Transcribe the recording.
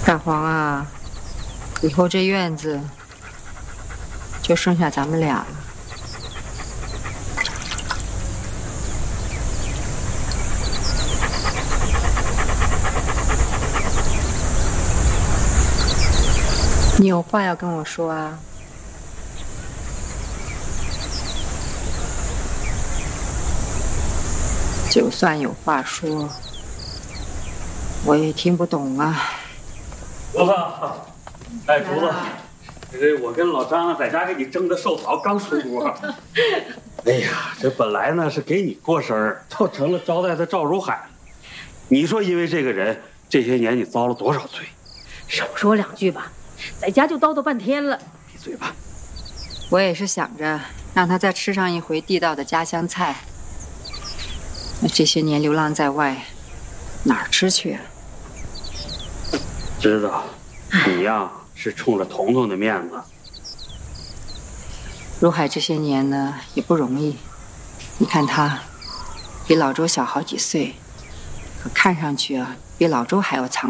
大黄啊，以后这院子就剩下咱们俩了。你有话要跟我说啊？就算有话说，我也听不懂啊。 竹子，哎，竹子，这我跟老张在家给你蒸的寿草刚出锅。哎呀，这本来呢是给你过生日，倒成了招待的赵如海。你说因为这个人，这些年你遭了多少罪？ 少说两句吧，在家就叨叨半天了。 闭嘴吧！ 我也是想着让他再吃上一回地道的家乡菜。那这些年流浪在外，哪儿吃去啊？ 知道，你呀是冲着彤彤的面子。 如海这些年呢也不容易，你看他比老周小好几岁，可看上去啊比老周还要苍。